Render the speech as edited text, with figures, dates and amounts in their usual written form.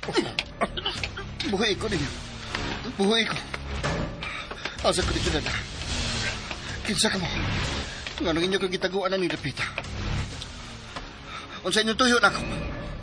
Buhi ko ninyo. Buhi ko. Asa ko dito na. Kinsa ka mo? Nga nang inyo kang gitaguan na ni Lapita. Unsa inyong tuyo na ako?